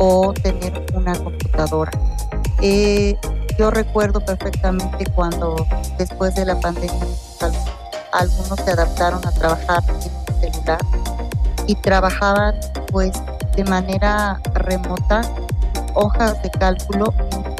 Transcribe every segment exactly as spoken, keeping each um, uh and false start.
o tener una computadora. Eh, yo recuerdo perfectamente cuando después de la pandemia algunos se adaptaron a trabajar en el celular y trabajaban pues de manera remota hojas de cálculo.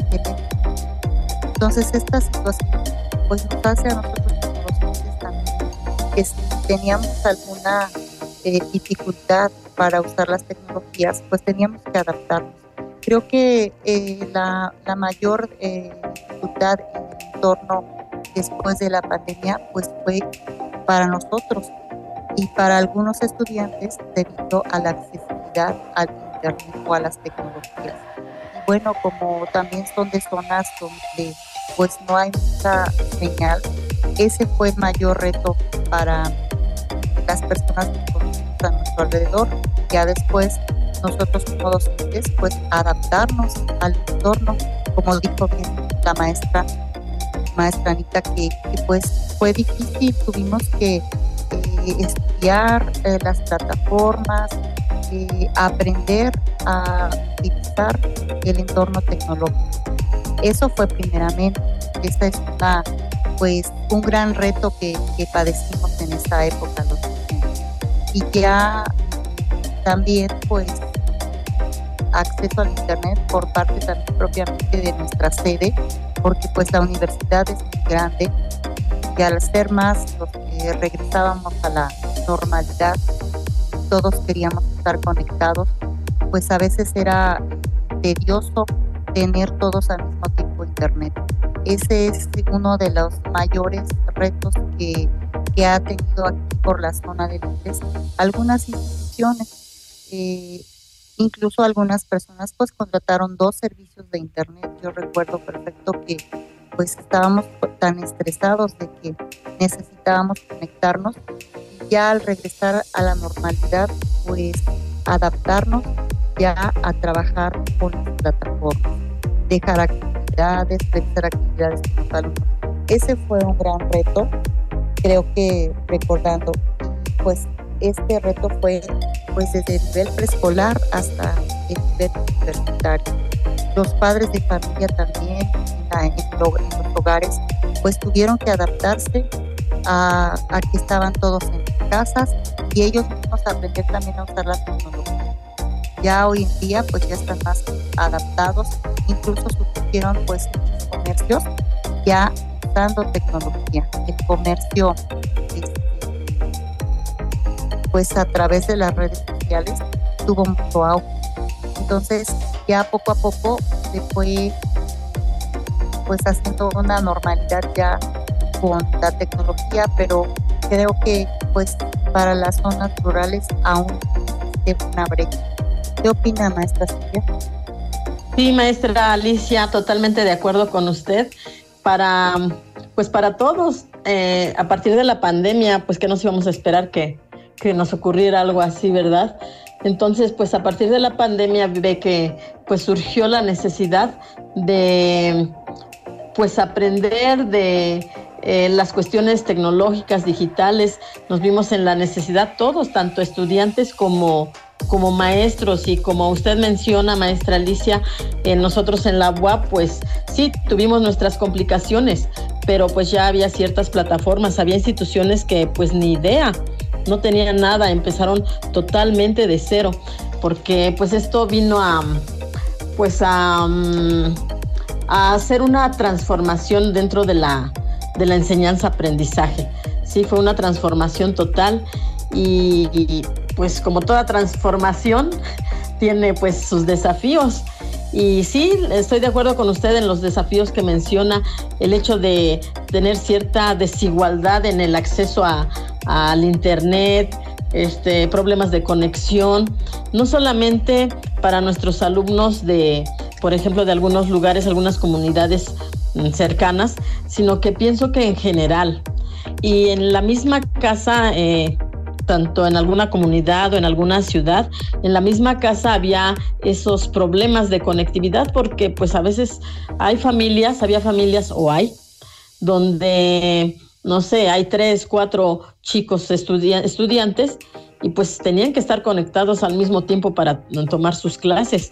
Entonces esta situación pues nos hace a nosotros como docentes también que si teníamos alguna eh, dificultad para usar las tecnologías, pues teníamos que adaptarnos. Creo que eh, la, la mayor eh, dificultad en el entorno después de la pandemia pues fue para nosotros y para algunos estudiantes debido a la accesibilidad al internet o a las tecnologías. Y bueno, como también son de zonas donde pues no hay mucha señal, ese fue el mayor reto para las personas que conocemos a nuestro alrededor. Ya después nosotros como docentes pues adaptarnos al entorno, como dijo bien la maestra maestra Anita, que, que pues fue difícil, tuvimos que eh, estudiar eh, las plataformas, eh, aprender a utilizar el entorno tecnológico. Eso fue primeramente, esta es una, pues, un gran reto que, que padecimos en esta época los docentes. Y ya también pues acceso al internet por parte también propiamente de nuestra sede, porque pues la universidad es muy grande y al ser más los que regresábamos a la normalidad, todos queríamos estar conectados, pues a veces era tedioso tener todos al mismo tiempo internet. Ese es uno de los mayores retos que, que ha tenido aquí por la zona de Lourdes algunas instituciones. Eh, Incluso algunas personas pues contrataron dos servicios de internet. Yo recuerdo perfecto que pues estábamos tan estresados de que necesitábamos conectarnos y ya al regresar a la normalidad pues adaptarnos ya a trabajar con las plataformas, dejar actividades, realizar actividades con los alumnos. Ese fue un gran reto, creo que recordando, pues este reto fue pues desde el nivel preescolar hasta el nivel universitario. Los padres de familia también en, en, en los hogares pues tuvieron que adaptarse a, a que estaban todos en casas y ellos mismos aprender también a usar las tecnologías. Ya hoy en día pues ya están más adaptados, incluso surgieron pues muchos comercios ya usando tecnología. El comercio pues a través de las redes sociales tuvo mucho auge. Entonces ya poco a poco se fue pues haciendo una normalidad ya con la tecnología, pero creo que pues para las zonas rurales aún existe una brecha. ¿Qué opina, maestra Silvia? Sí, maestra Alicia, totalmente de acuerdo con usted. Para pues para todos, eh, a partir de la pandemia, pues que nos íbamos a esperar que que nos ocurriera algo así, ¿verdad? Entonces, pues a partir de la pandemia ve que pues surgió la necesidad de pues aprender de eh, las cuestiones tecnológicas, digitales. Nos vimos en la necesidad todos, tanto estudiantes como, como maestros, y como usted menciona, maestra Alicia, eh, nosotros en la U A P, pues sí, tuvimos nuestras complicaciones, pero pues ya había ciertas plataformas, había instituciones que pues ni idea, no tenían nada, empezaron totalmente de cero, porque pues esto vino a, pues a, a hacer una transformación dentro de la, de la enseñanza-aprendizaje. Sí, fue una transformación total y, y pues como toda transformación tiene pues sus desafíos. Y sí, estoy de acuerdo con usted en los desafíos que menciona, el hecho de tener cierta desigualdad en el acceso a, a, al internet, este, problemas de conexión, no solamente para nuestros alumnos de, por ejemplo, de algunos lugares, algunas comunidades cercanas, sino que pienso que en general. Y en la misma casa, eh, tanto en alguna comunidad o en alguna ciudad, en la misma casa había esos problemas de conectividad, porque pues a veces hay familias, había familias o hay, donde, no sé, hay tres, cuatro chicos estudi- estudiantes y pues tenían que estar conectados al mismo tiempo para tomar sus clases.